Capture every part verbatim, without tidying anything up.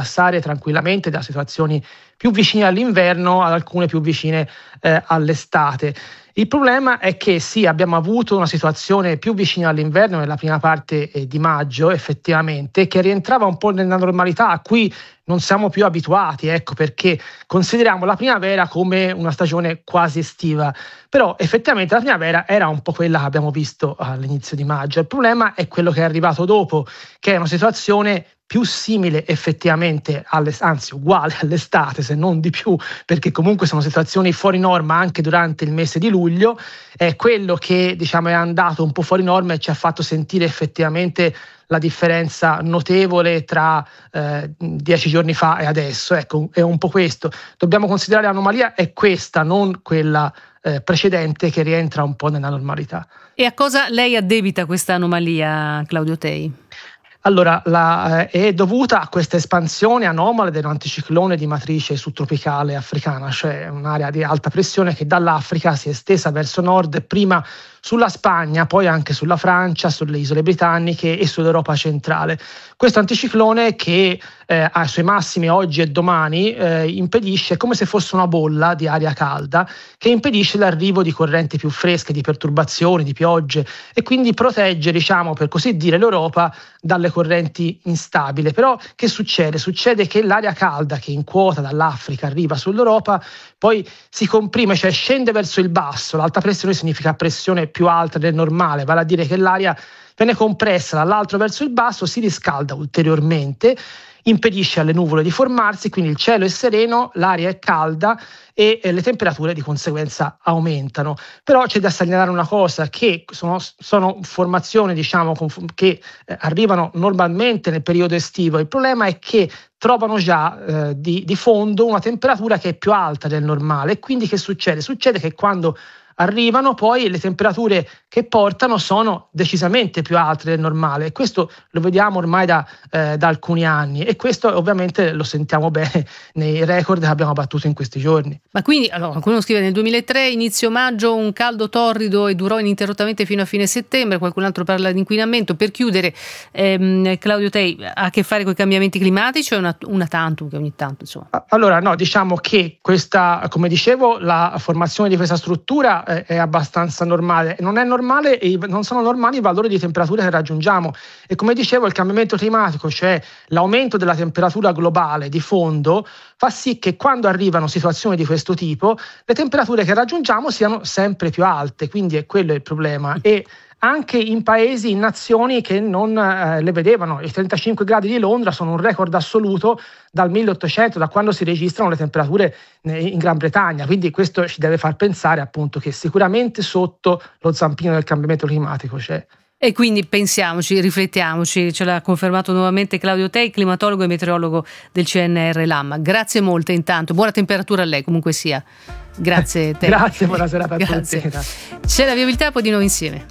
passare tranquillamente da situazioni più vicine all'inverno ad alcune più vicine eh, all'estate. Il problema è che sì, abbiamo avuto una situazione più vicina all'inverno nella prima parte eh, di maggio, effettivamente, che rientrava un po' nella normalità a cui non siamo più abituati, ecco perché consideriamo la primavera come una stagione quasi estiva, però effettivamente la primavera era un po' quella che abbiamo visto all'inizio di maggio. Il problema è quello che è arrivato dopo, che è una situazione più simile effettivamente, alle, anzi uguale all'estate, se non di più, perché comunque sono situazioni fuori norma anche durante il mese di luglio. È quello che diciamo è andato un po' fuori norma e ci ha fatto sentire effettivamente la differenza notevole tra eh, dieci giorni fa e adesso. Ecco, è un po' questo. Dobbiamo considerare l'anomalia è questa, non quella eh, precedente che rientra un po' nella normalità. E a cosa lei addebita questa anomalia, Claudio Tei? Allora, la, eh, è dovuta a questa espansione anomala dell'anticiclone di matrice subtropicale africana, cioè un'area di alta pressione che dall'Africa si è estesa verso nord, prima sulla Spagna, poi anche sulla Francia, sulle isole britanniche e sull'Europa centrale. Questo anticiclone che eh, ha i suoi massimi oggi e domani eh, impedisce, come se fosse una bolla di aria calda, che impedisce l'arrivo di correnti più fresche, di perturbazioni, di piogge, e quindi protegge, diciamo per così dire, l'Europa dalle correnti instabili. Però che succede? Succede che l'aria calda che in quota dall'Africa arriva sull'Europa poi si comprime, cioè scende verso il basso. L'alta pressione significa pressione più alta del normale, vale a dire che l'aria viene compressa dall'alto verso il basso, si riscalda ulteriormente, impedisce alle nuvole di formarsi, quindi il cielo è sereno, l'aria è calda e eh, le temperature di conseguenza aumentano. Però c'è da segnalare una cosa, che sono, sono formazioni diciamo che eh, arrivano normalmente nel periodo estivo. Il problema è che trovano già eh, di, di fondo una temperatura che è più alta del normale, e quindi che succede? Succede che quando arrivano poi le temperature che portano sono decisamente più alte del normale, e questo lo vediamo ormai da, eh, da alcuni anni, e questo ovviamente lo sentiamo bene nei record che abbiamo battuto in questi giorni. Ma quindi, allora, qualcuno scrive nel duemilatré, inizio maggio, un caldo torrido e durò ininterrottamente fino a fine settembre, qualcun altro parla di inquinamento. Per chiudere, ehm, Claudio Tei, ha a che fare con i cambiamenti climatici o è una, una tantum che ogni tanto insomma? Allora no, diciamo che questa, come dicevo, la formazione di questa struttura è abbastanza normale. Non è normale e non sono normali i valori di temperatura che raggiungiamo, e come dicevo il cambiamento climatico, cioè l'aumento della temperatura globale di fondo, fa sì che quando arrivano situazioni di questo tipo le temperature che raggiungiamo siano sempre più alte, quindi è quello il problema. E anche in paesi, in nazioni che non eh, le vedevano. I trentacinque gradi di Londra sono un record assoluto dal milleottocento, da quando si registrano le temperature in Gran Bretagna, quindi questo ci deve far pensare appunto che sicuramente sotto lo zampino del cambiamento climatico c'è. E quindi pensiamoci, riflettiamoci, ce l'ha confermato nuovamente Claudio Tei, climatologo e meteorologo del C N R Lamma. Grazie molte intanto, buona temperatura a lei comunque sia. Grazie Tei. Grazie, buona serata a Grazie. tutti. C'è la viabilità, poi di nuovo insieme.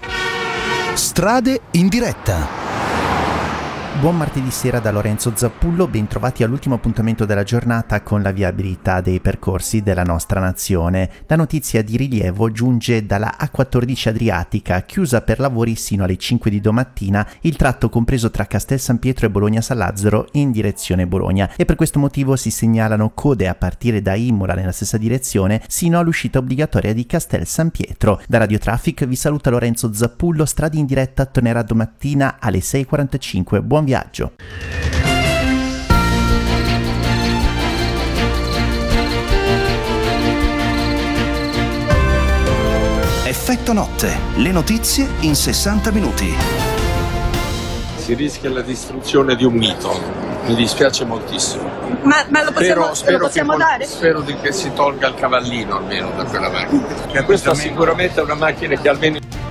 Strade in diretta. Buon martedì sera da Lorenzo Zappullo, ben trovati all'ultimo appuntamento della giornata con la viabilità dei percorsi della nostra nazione. La notizia di rilievo giunge dalla A quattordici Adriatica, chiusa per lavori sino alle cinque di domattina, il tratto compreso tra Castel San Pietro e Bologna San Lazzaro in direzione Bologna, e per questo motivo si segnalano code a partire da Imola nella stessa direzione sino all'uscita obbligatoria di Castel San Pietro. Da Radio Traffic vi saluta Lorenzo Zappullo, Strade in diretta tornerà domattina alle sei e quarantacinque. Buon viaggio. Effetto notte, le notizie in sessanta minuti. Si rischia la distruzione di un mito, mi dispiace moltissimo. Ma, ma lo possiamo, spero, spero lo possiamo che, dare? Spero di che si tolga il cavallino almeno da quella macchina. Questa sicuramente è una macchina che almeno